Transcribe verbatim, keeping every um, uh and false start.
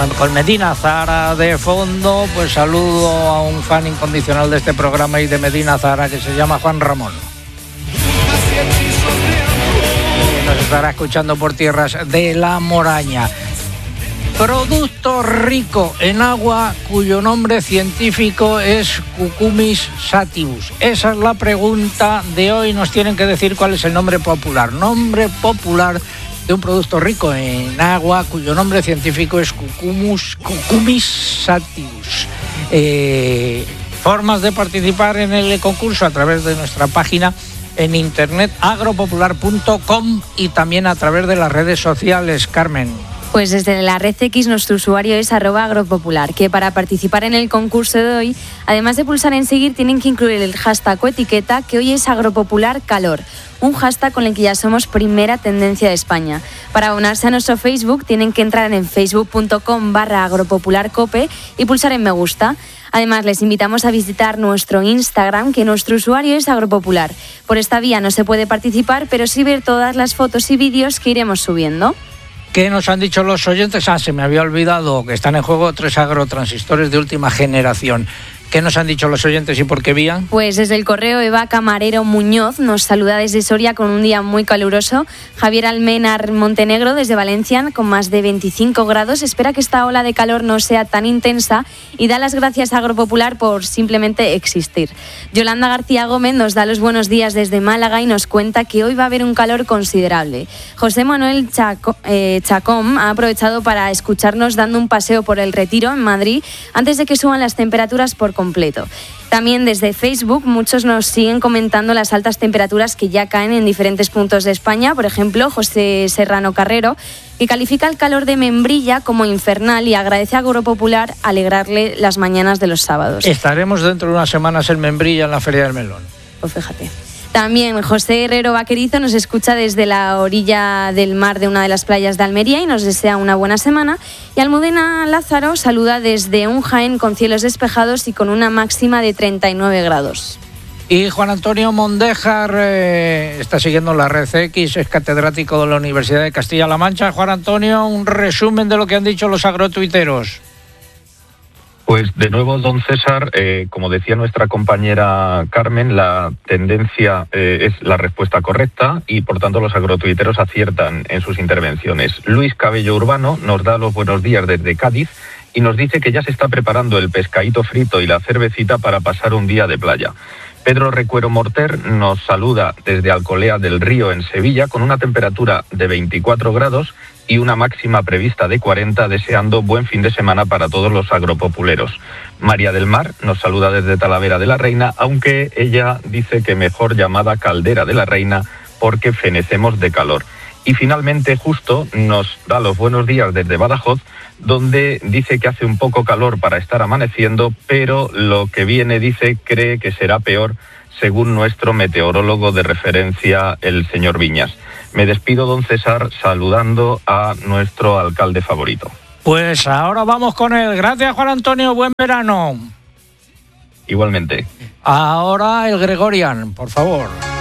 con Medina Zahara de fondo, pues saludo a un fan incondicional de este programa y de Medina Zahara que se llama Juan Ramón. Y nos estará escuchando por tierras de La Moraña. Producto rico en agua cuyo nombre científico es Cucumis sativus. Esa es la pregunta de hoy. Nos tienen que decir cuál es el nombre popular. Nombre popular de un producto rico en agua cuyo nombre científico es Cucumis, Cucumis sativus. Eh, formas de participar en el concurso a través de nuestra página en internet agropopular punto com y también a través de las redes sociales. Carmen. Pues desde la red X nuestro usuario es arroba agropopular, que para participar en el concurso de hoy, además de pulsar en seguir, tienen que incluir el hashtag o etiqueta que hoy es agropopularcalor, un hashtag con el que ya somos primera tendencia de España. Para unirse a nuestro Facebook tienen que entrar en facebook punto com barra agropopularcope y pulsar en me gusta. Además, les invitamos a visitar nuestro Instagram, que nuestro usuario es agropopular. Por esta vía no se puede participar, pero sí ver todas las fotos y vídeos que iremos subiendo. ¿Qué nos han dicho los oyentes? Ah, se me había olvidado que están en juego tres agrotransistores de última generación. ¿Qué nos han dicho los oyentes y por qué vía? Pues desde el correo Eva Camarero Muñoz nos saluda desde Soria con un día muy caluroso. Javier Almenar Montenegro desde Valencia con más de veinticinco grados. Espera que esta ola de calor no sea tan intensa y da las gracias a Agropopular por simplemente existir. Yolanda García Gómez nos da los buenos días desde Málaga y nos cuenta que hoy va a haber un calor considerable. José Manuel Chaco, eh, Chacón ha aprovechado para escucharnos dando un paseo por el Retiro en Madrid antes de que suban las temperaturas por completo. También desde Facebook muchos nos siguen comentando las altas temperaturas que ya caen en diferentes puntos de España. Por ejemplo, José Serrano Carrero, que califica el calor de Membrilla como infernal y agradece a Agropopular alegrarle las mañanas de los sábados. Estaremos dentro de unas semanas en Membrilla en la Feria del Melón. Pues fíjate. También José Herrero Vaquerizo nos escucha desde la orilla del mar de una de las playas de Almería y nos desea una buena semana. Y Almudena Lázaro saluda desde un Jaén con cielos despejados y con una máxima de treinta y nueve grados. Y Juan Antonio Mondéjar eh, está siguiendo la red X, es catedrático de la Universidad de Castilla-La Mancha. Juan Antonio, un resumen de lo que han dicho los agrotuiteros. Pues de nuevo, don César, eh, como decía nuestra compañera Carmen, la tendencia eh, es la respuesta correcta y por tanto los agrotuiteros aciertan en sus intervenciones. Luis Cabello Urbano nos da los buenos días desde Cádiz y nos dice que ya se está preparando el pescadito frito y la cervecita para pasar un día de playa. Pedro Recuero Morter nos saluda desde Alcolea del Río en Sevilla con una temperatura de veinticuatro grados y una máxima prevista de cuarenta, deseando buen fin de semana para todos los agropopuleros. María del Mar nos saluda desde Talavera de la Reina, aunque ella dice que mejor llamada Caldera de la Reina porque fenecemos de calor. Y finalmente Justo nos da los buenos días desde Badajoz, donde dice que hace un poco calor para estar amaneciendo, pero lo que viene, dice, cree que será peor, según nuestro meteorólogo de referencia, el señor Viñas. Me despido, don César, saludando a nuestro alcalde favorito. Pues ahora vamos con él. Gracias, Juan Antonio. Buen verano. Igualmente. Ahora el Gregorian, por favor.